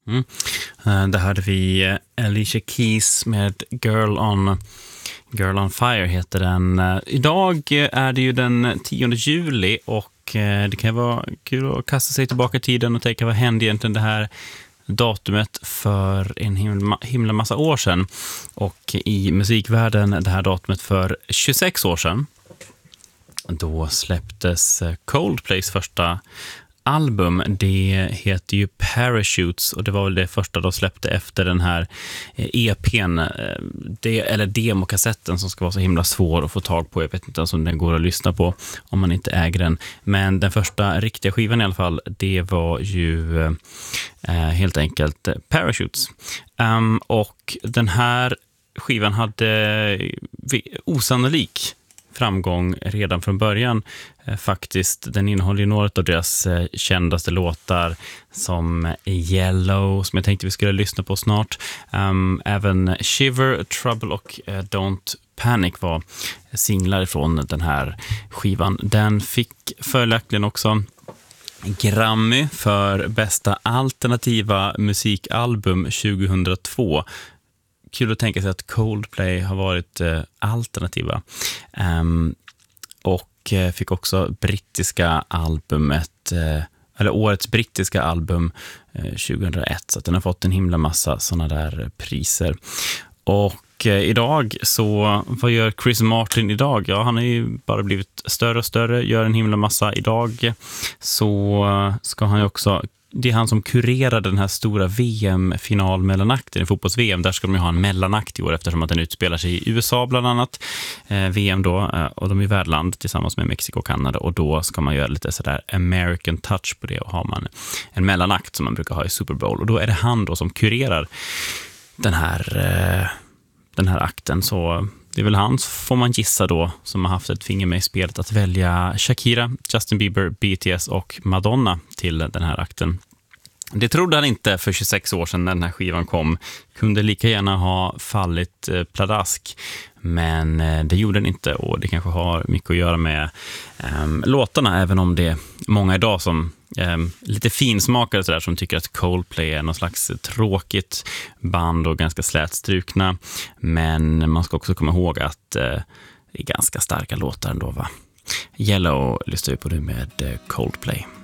Mm. Där hade vi Alicia Keys med Girl on Fire heter den. Idag är det ju den 10 juli och det kan vara kul att kasta sig tillbaka i tiden och tänka vad hände egentligen det här datumet för en himla massa år sedan. Och i musikvärlden det här datumet för 26 år sedan. Då släpptes Coldplays första album. Det heter ju Parachutes och det var väl det första de släppte efter den här EP:n eller demokassetten som ska vara så himla svår att få tag på. Jag vet inte ens om den går att lyssna på om man inte äger den. Men den första riktiga skivan i alla fall, det var ju helt enkelt Parachutes. Och den här skivan hade osannolik framgång redan från början. Faktiskt, den innehåller ju några av deras kändaste låtar som Yellow, som jag tänkte vi skulle lyssna på snart. Även Shiver, Trouble och Don't Panic var singlar från den här skivan. Den fick följaktligen också Grammy för bästa alternativa musikalbum 2002. Kul att tänka sig att Coldplay har varit alternativa. Och fick också brittiska albumet, eller årets brittiska album 2001. Så att den har fått en himla massa sådana där priser. Och idag så, vad gör Chris Martin idag? Ja, han har ju bara blivit större och större, gör en himla massa. Idag så ska han ju också, det är han som kurerar den här stora VM-finalmellanakten i fotbolls-VM. Där ska de ju ha en mellanakt i år eftersom att den utspelar sig i USA bland annat. VM då, och de är värdland tillsammans med Mexiko och Kanada. Och då ska man göra lite sådär American touch på det och har man en mellanakt som man brukar ha i Super Bowl. Och då är det han då som kurerar den här akten. Så det är väl han, får man gissa då, som har haft ett finger med i spelet att välja Shakira, Justin Bieber, BTS och Madonna till den här akten. Det trodde han inte för 26 år sedan när den här skivan kom. Kunde lika gärna ha fallit pladask, men det gjorde den inte och det kanske har mycket att göra med låtarna, även om det är många idag som lite finsmakare sådär, som tycker att Coldplay är någon slags tråkigt band och ganska slätstrukna. Men man ska också komma ihåg att det är ganska starka låtar ändå, va? Yellow lyssnar vi på nu med Coldplay.